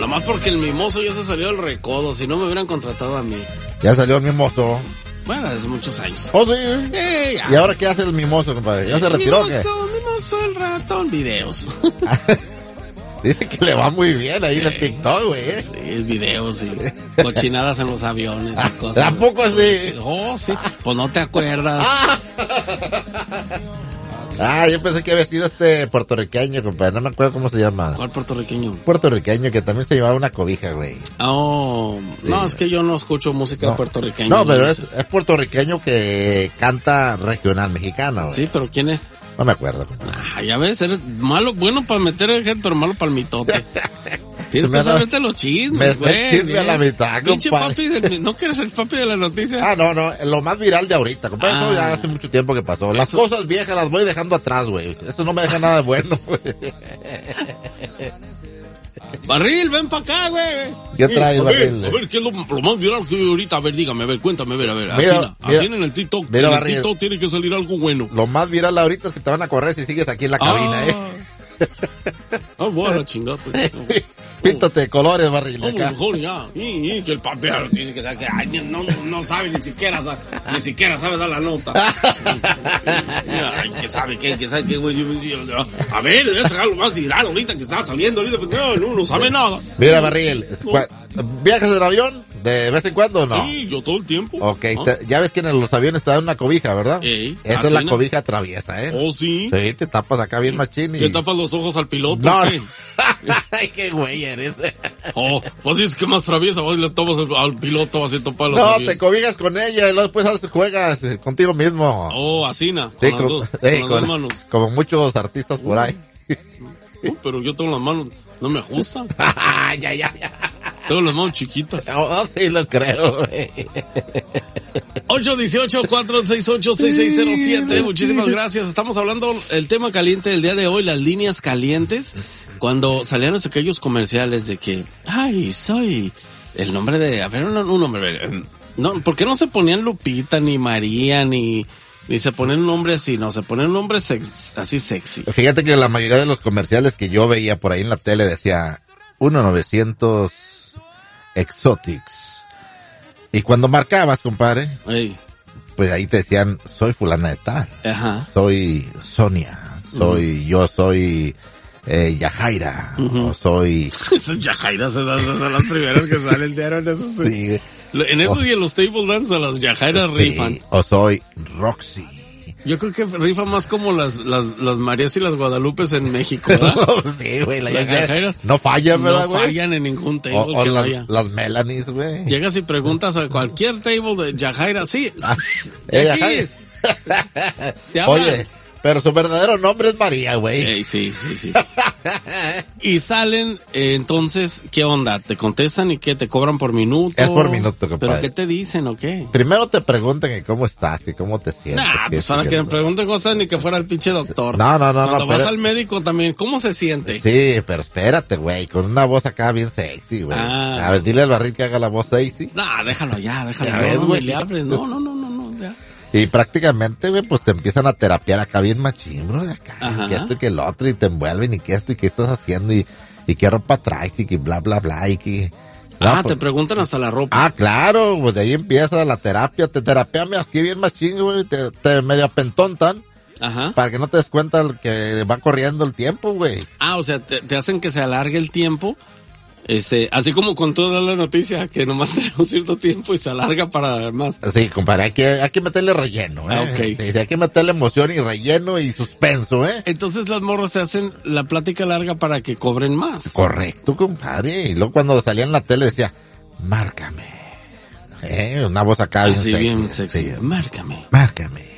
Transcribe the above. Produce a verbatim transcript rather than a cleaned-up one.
Nomás porque el mimoso ya se salió del recodo, si no me hubieran contratado a mí. Ya salió el mimoso. Bueno, hace muchos años. Oh, sí. Eh, ¿Y ahora qué hace el mimoso, compadre? ¿Ya eh, se retiró o qué? Mimoso, mimoso el ratón, videos. Dice que le va muy bien ahí en el Eh, TikTok, güey. ¿eh? Sí, videos y cochinadas en los aviones y cosas. ¿Tampoco así? Oh, sí. Pues no te acuerdas. Ah, yo pensé que había sido este puertorriqueño, compadre. No me acuerdo cómo se llama. ¿Cuál puertorriqueño? Puertorriqueño que también se llevaba una cobija, güey. Oh, Sí. no, es que yo no escucho música No. puertorriqueña. No, pero yo es, sé. es puertorriqueño que canta regional mexicano, güey. Sí, pero ¿quién es? No me acuerdo, compadre. Ah, ya ves, eres malo, bueno para meter el gente, pero malo para el mitote. Tienes Me que da- saberte los me chismes, sé güey. chisme a la bien. mitad, Pinche compadre. papi, del- ¿no quieres el papi de la noticia? Ah, no, no, lo más viral de ahorita, compadre. Eso Ah. ya hace mucho tiempo que pasó. Las Eso- cosas viejas las voy dejando atrás, güey. Eso no me deja nada de bueno, güey. Barril, ven para acá, güey. ¿Qué traes, a ver, Barril? a ver, ¿qué es lo, lo más viral que hay ahorita? A ver, dígame, a ver, cuéntame, a ver, a ver. Mira, así, na, mira. así en el TikTok, Mira, en el Barril. TikTok tiene que salir algo bueno. Lo más viral ahorita es que te van a correr si sigues aquí en la cabina, ¿eh? Ah, bueno, la chingada, pues. Píntate de colores, Barril, No, acá. mejor ya. Y, y que el papi ahora dice que, sabe que ay, no, no sabe ni siquiera, sa- ni siquiera sabe dar la nota. Ay, que sabe que, que sabe que, güey. yo- yo- A ver, es algo más viral ahorita que está saliendo ahorita. Pues, no, no, no sabe nada. Mira, Barril, cua- ¿viajas en avión de vez en cuando o no? Sí, yo todo el tiempo. Ok, ¿Ah? te- ya ves que en los aviones te dan una cobija, ¿verdad? Ey, Esa así, es la ¿no? cobija traviesa, ¿eh? Oh, sí. Sí, te tapas acá bien machín y... ¿Le tapas los ojos al piloto? No, o qué? ay, qué güey eres. Oh, pues es que más traviesa, vas y le tomas al, al piloto así topar los No, aviones. te cobijas con ella y luego después haces- juegas eh, contigo mismo. Oh, así, na, con Sí, las con- dos, sí, con las con- dos manos. como muchos artistas por ahí. Uh, pero yo tengo las manos, no me ajustan. ya, ya, ya. Tengo las manos chiquitas. Oh, sí, lo creo, güey. ocho uno ocho, cuatro seis ocho, seis seis cero siete. Muchísimas gracias. Estamos hablando el tema caliente del día de hoy, las líneas calientes. Cuando salían los aquellos comerciales de que, ay, soy el nombre de, a ver, un, un nombre, eh, no, ¿por qué no se ponían Lupita, ni María, ni, ni se ponen un nombre así? No, se ponen un nombre sex, así sexy. Fíjate que la mayoría de los comerciales que yo veía por ahí en la tele decía uno novecientos Exotics. Y cuando marcabas, compadre, Ey, pues ahí te decían, soy fulana de tal, ajá. soy Sonia, soy, yo soy eh, Yajaira, o soy... Esas yajairas son las, son las primeras que salen, diario en eso sí. Sí, En eso y en los table dance a las yajairas sí, rifan. o soy Roxy. Yo creo que rifa más como las, las, las Marías y las Guadalupes en México, ¿verdad? Sí, güey, la Las Yajaira. Yajairas No fallan, ¿verdad, No güey? fallan en ningún table O, o que las, vaya. las Melanies, güey. Llegas y preguntas a cualquier table de Yajaira, sí. Eh, ¿De aquí Yajaira. es? Te hablan. Oye, pero su verdadero nombre es María, güey. Ey, sí, sí, sí. Y salen, eh, entonces, ¿qué onda? ¿Te contestan y qué? ¿Te cobran por minuto? Es por minuto, compadre. ¿Pero qué te dicen o qué? Primero te preguntan que cómo estás, que cómo te sientes. Nah, que pues para sí, que me no. pregunten cosas ni que fuera el pinche doctor. No, no, no, Cuando no, vas pero- al médico también, ¿cómo se siente? Sí, pero espérate, güey, con una voz acá bien sexy, güey. Ah. A ver, dile al Barril que haga la voz sexy. Nah, déjalo ya, déjalo. Ya no, ves, no, güey. ni le hables. No, no, no, no, no, ya. Y prácticamente, güey, pues te empiezan a terapiar acá bien machín, bro, de acá. Ajá. Y que esto y que el otro, y te envuelven, y que esto y que estás haciendo, y, y qué ropa traes, y que bla, bla, bla, y que... No, Ah, pues- te preguntan hasta la ropa. Ah, claro, pues de ahí empieza la terapia. Te terapiame aquí bien machín, güey, te, te medio apentontan Ajá. para que no te des cuenta que va corriendo el tiempo, güey. Ah, o sea, te, te hacen que se alargue el tiempo. Este, así como con toda la noticia, que nomás tenemos cierto tiempo y se alarga para más. Sí, compadre, hay que, hay que meterle relleno, ¿eh? Ah, ok. Sí, sí, hay que meterle emoción y relleno y suspenso, ¿eh? Entonces las morras te hacen la plática larga para que cobren más. Correcto, compadre. Y luego cuando salía en la tele decía, márcame. ¿Eh? Una voz acá bien Así sexy. bien sexy. Sí. Márcame. Márcame.